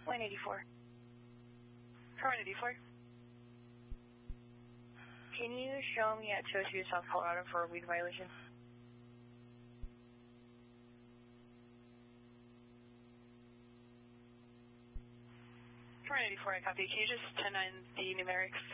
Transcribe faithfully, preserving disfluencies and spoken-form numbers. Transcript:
one eighty-four. Car one eighty-four. Can you show me at two oh two South Colorado for a weed violation? Car one eighty-four, I copy. Can you just ten nine the numerics?